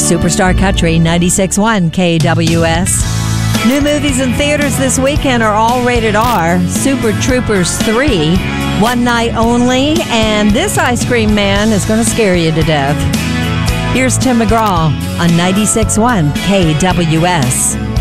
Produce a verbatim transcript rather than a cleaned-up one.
Superstar Country, ninety-six point one K W S. New movies in theaters this weekend are all rated R. Super Troopers three, one night only, and this ice cream man is going to scare you to death. Here's Tim McGraw on ninety-six point one K W S.